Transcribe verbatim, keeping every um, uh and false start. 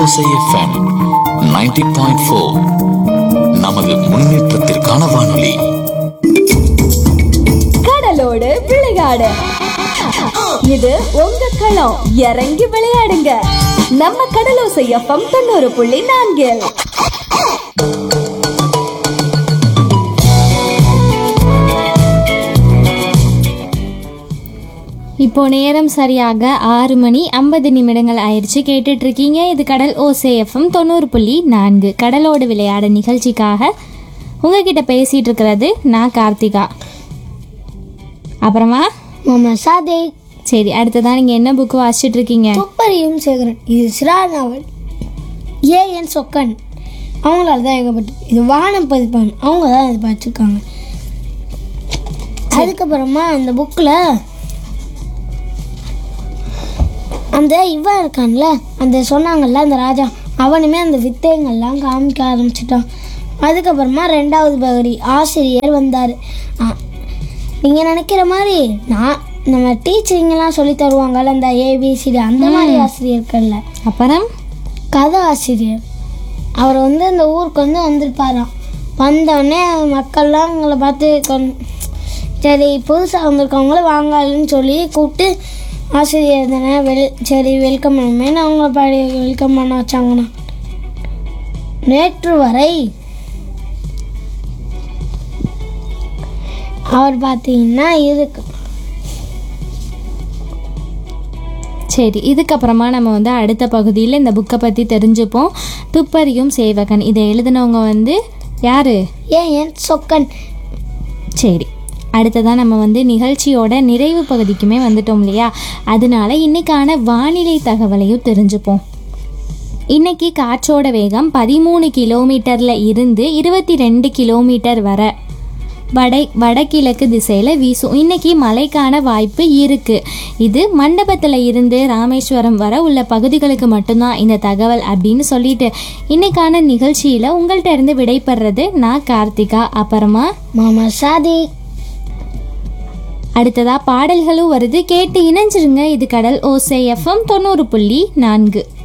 ஓசை FM ninety point four நமது முன்னேற்றத்திற்கான வானொலி. கடலோடு விளையாடு, இது உங்க களம். இறங்கி விளையாடுங்க, நம்ம கடலோசை எஃப்எம் தொண்ணூறு புள்ளி நான்கில். இப்போ நேரம் சரியாக ஆறு மணி ஐம்பது நிமிடங்கள் ஆயிடுச்சு. கேட்டுட்டு இருக்கீங்க இது கடல் ஓசை எஃப்எம் தொண்ணூறு புள்ளி நான்கு. கடலோடு விளையாட நிகழ்ச்சிக்காக உங்ககிட்ட பேசிட்டு இருக்கிறது நான் கார்த்திகா. அப்புறமா சாதே. சரி, அடுத்ததான் நீங்கள் என்ன புக்கு வாசிச்சுட்டு இருக்கீங்க? துப்பறியும் சேகரன். இது சிறா நாவல். ஏ என் சொக்கன் அவங்களால தான் எங்கப்பட்டு இது வானம் பதிப்பாங்க, அவங்க தான் இது படிச்சிருக்காங்க. அதுக்கப்புறமா அந்த புக்கில் அந்த இவன் இருக்கான்ல, அந்த சொன்னாங்கல்ல அந்த ராஜா, அவனுமே அந்த வித்தைங்கள்லாம் காமிக்க ஆரம்பிச்சிட்டான். அதுக்கப்புறமா ரெண்டாவது பகுதி ஆசிரியர் வந்தார். நீங்கள் நினைக்கிற மாதிரி நான் நம்ம டீச்சரிங்கெல்லாம் சொல்லி தருவாங்கல்ல அந்த ஏபிசிடி, அந்த மாதிரி ஆசிரியர்கள்ல. அப்புறம் கதை ஆசிரியர் அவர் வந்து அந்த ஊருக்கு வந்து வந்திருப்பாராம். வந்தோடனே மக்கள்லாம் அவங்கள பார்த்து கொண் சரி புதுசாக வந்திருக்கவங்கள வாங்கலன்னு சொல்லி கூப்பிட்டு ஆசிரியர் தானே வெல் சரி வெல்கம் பண்ணுமேன்னு அவங்கள பாடி வெல்கம் பண்ண வச்சாங்கண்ணா. நேற்று வரை அவர் பார்த்தீங்கன்னா இருக்கு. சரி, இதுக்கப்புறமா நம்ம வந்து அடுத்த பகுதியில் இந்த புக்கை பற்றி தெரிஞ்சுப்போம். துப்பறியும் சேவகன் இதை எழுதினவங்க வந்து யாரு? ஏன் என் சொக்கன். சரி, அடுத்ததான் நம்ம வந்து நிகழ்ச்சியோட நிறைவு பகுதிக்குமே வந்துட்டோம் இல்லையா? அதனால இன்னைக்கான வானிலை தகவலையும் தெரிஞ்சுப்போம். இன்னைக்கு காற்றோட வேகம் பதிமூணு கிலோமீட்டரில் இருந்து இருபத்தி ரெண்டு கிலோமீட்டர் வரை வடை வடகிழக்கு திசையில் வீசும். இன்னைக்கு மழைக்கான வாய்ப்பு இருக்கு. இது மண்டபத்தில் இருந்து ராமேஸ்வரம் வர உள்ள பகுதிகளுக்கு மட்டும்தான் இந்த தகவல் அப்படின்னு சொல்லிட்டு இன்னைக்கான நிகழ்ச்சியில் உங்கள்கிட்ட இருந்து விடைபெறது நான் கார்த்திகா. அப்புறமா மாமா சாதி. அடுத்ததா பாடல்களும் வருது, கேட்டு இணைஞ்சிருங்க. இது கடல் ஓசை எஃப்எம் தொண்ணூறு புள்ளி நான்கு.